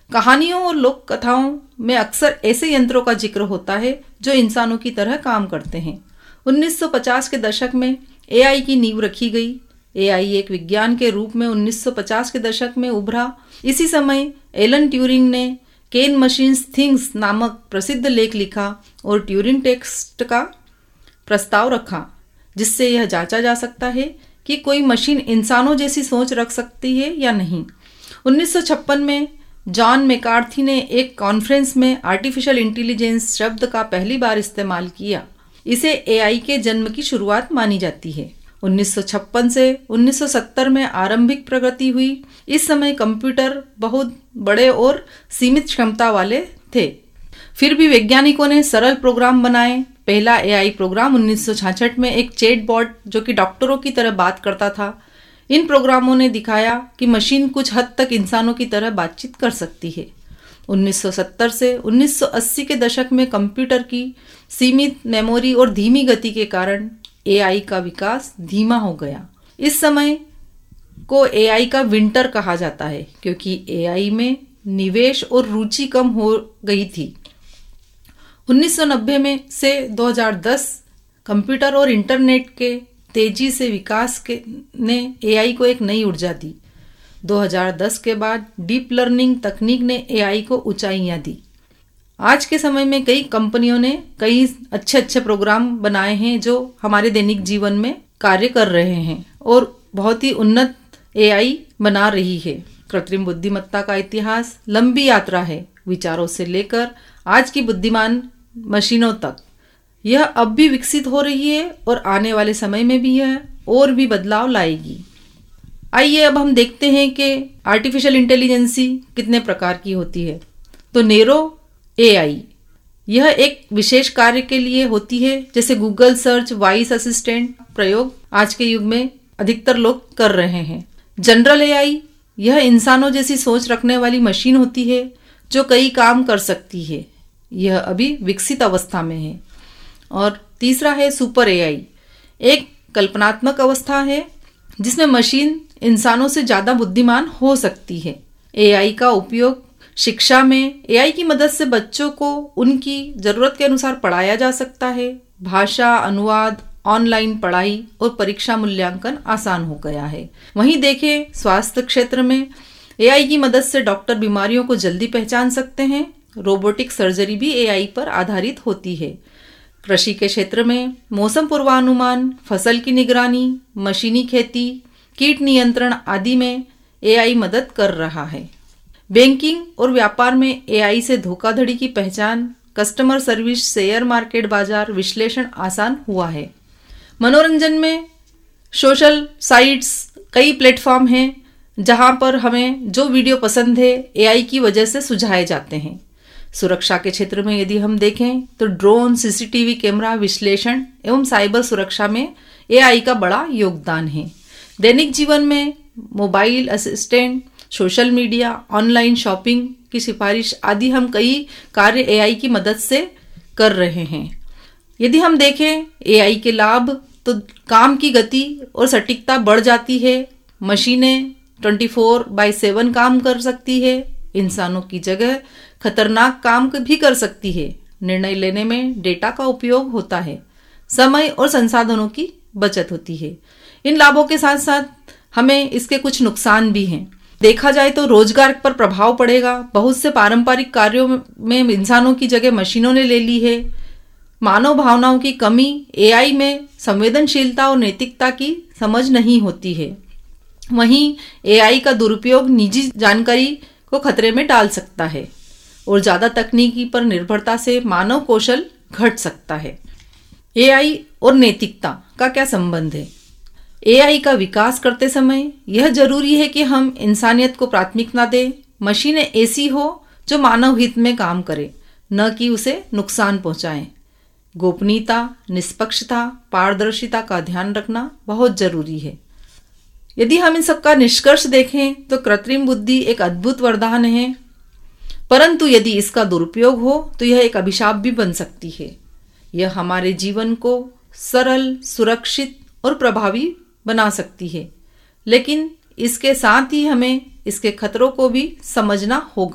कहानियों और लोक कथाओं में अक्सर ऐसे यंत्रों का जिक्र होता है जो इंसानों की तरह काम करते हैं। 1950 के दशक में एआई की नींव रखी गई। एआई एक विज्ञान के रूप में 1950 के दशक में उभरा। इसी समय एलन ट्यूरिंग ने कैन मशीन्स थिंग्स नामक प्रसिद्ध लेख लिखा और ट्यूरिंग टेस्ट का प्रस्ताव रखा, जिससे यह जांचा जा सकता है कि कोई मशीन इंसानों जैसी सोच रख सकती है या नहीं। 1956 में जॉन मैकार्थी ने एक कॉन्फ्रेंस में आर्टिफिशियल इंटेलिजेंस शब्द का पहली बार इस्तेमाल किया। इसे एआई के जन्म की शुरुआत मानी जाती है। 1956 से 1970 में आरंभिक प्रगति हुई। इस समय कंप्यूटर बहुत बड़े और सीमित क्षमता वाले थे। फिर भी वैज्ञानिकों ने सरल प्रोग्राम बनाए। पहला एआई प्रोग्राम 1966 में एक चैटबॉट जो कि डॉक्टरों की तरह बात करता था। इन प्रोग्रामों ने दिखाया कि मशीन कुछ हद तक इंसानों की तरह बातचीत कर सकती है। 1970 से 1980 के दशक में कंप्यूटर की सीमित मेमोरी और धीमी गति के कारण एआई का विकास धीमा हो गया। इस समय को एआई का विंटर कहा जाता है क्योंकि एआई में निवेश और रुचि कम हो गई थी। 1990 में से 2010 कंप्यूटर और इंटरनेट के तेजी से विकास ने एआई को एक नई ऊर्जा दी। 2010 के बाद डीप लर्निंग तकनीक ने एआई को ऊंचाइयां दी। आज के समय में कई कंपनियों ने कई अच्छे प्रोग्राम बनाए हैं जो हमारे दैनिक जीवन में कार्य कर रहे हैं और बहुत ही उन्नत एआई बना रही है। कृत्रिम बुद्धिमत्ता का इतिहास लंबी यात्रा है, विचारों से लेकर आज की बुद्धिमान मशीनों तक। यह अब भी विकसित हो रही है और आने वाले समय में भी यह और भी बदलाव लाएगी। आइए अब हम देखते हैं कि आर्टिफिशियल इंटेलिजेंसी कितने प्रकार की होती है। तो नेरो एआई यह एक विशेष कार्य के लिए होती है, जैसे गूगल सर्च, वॉइस असिस्टेंट प्रयोग आज के युग में अधिकतर लोग कर रहे हैं। जनरल एआई यह इंसानों जैसी सोच रखने वाली मशीन होती है जो कई काम कर सकती है। यह अभी विकसित अवस्था में है। और तीसरा है सुपर एआई, एक कल्पनात्मक अवस्था है जिसमें मशीन इंसानों से ज्यादा बुद्धिमान हो सकती है। एआई का उपयोग शिक्षा में एआई की मदद से बच्चों को उनकी जरूरत के अनुसार पढ़ाया जा सकता है। भाषा, अनुवाद, ऑनलाइन पढ़ाई और परीक्षा मूल्यांकन आसान हो गया है। वहीं देखें स्वास्थ्य क्षेत्र में एआई की मदद से डॉक्टर बीमारियों को जल्दी पहचान सकते हैं। रोबोटिक सर्जरी भी एआई पर आधारित होती है। कृषि के क्षेत्र में मौसम पूर्वानुमान, फसल की निगरानी, मशीनी खेती, कीट नियंत्रण आदि में एआई मदद कर रहा है। बैंकिंग और व्यापार में एआई से धोखाधड़ी की पहचान, कस्टमर सर्विस, शेयर मार्केट बाजार विश्लेषण आसान हुआ है। मनोरंजन में सोशल साइट्स कई प्लेटफॉर्म हैं जहां पर हमें जो वीडियो पसंद है एआई की वजह से सुझाए जाते हैं। सुरक्षा के क्षेत्र में यदि हम देखें तो ड्रोन, सीसीटीवी कैमरा विश्लेषण एवं साइबर सुरक्षा में एआई का बड़ा योगदान है। दैनिक जीवन में mobile assistant, social media, online shopping की सिफारिश आदि हम कई कार्य एआई की मदद से कर रहे हैं। यदि हम देखें एआई के लाभ तो काम की गति और सटीकता बढ़ जाती है। मशीनें 24/7 काम कर सकती है। इंसानों की जगह खतरनाक काम भी कर सकती है। निर्णय लेने में डेटा का उपयोग होता है। समय और संसाधनों की बचत होती है। इन लाभों के साथ साथ हमें इसके कुछ नुकसान भी हैं। देखा जाए तो रोजगार पर प्रभाव पड़ेगा। बहुत से पारंपरिक कार्यों में इंसानों की जगह मशीनों ने ले ली है। मानव भावनाओं की कमी, एआई में संवेदनशीलता और नैतिकता की समझ नहीं होती है। वहीं एआई का दुरुपयोग निजी जानकारी को खतरे में डाल सकता है और ज्यादा तकनीकी पर निर्भरता से मानव कौशल घट सकता है। एआई और नैतिकता का क्या संबंध है? एआई का विकास करते समय यह जरूरी है कि हम इंसानियत को प्राथमिकता दें। मशीनें ऐसी हो जो मानव हित में काम करे, न कि उसे नुकसान पहुंचाएं। गोपनीयता, निष्पक्षता, पारदर्शिता का ध्यान रखना बहुत जरूरी है। यदि हम इन सबका निष्कर्ष देखें तो कृत्रिम बुद्धि एक अद्भुत वरदान है, परंतु यदि इसका दुरुपयोग हो तो यह एक अभिशाप भी बन सकती है। यह हमारे जीवन को सरल, सुरक्षित और प्रभावी बना सकती है, लेकिन इसके साथ ही हमें इसके खतरों को भी समझना होगा।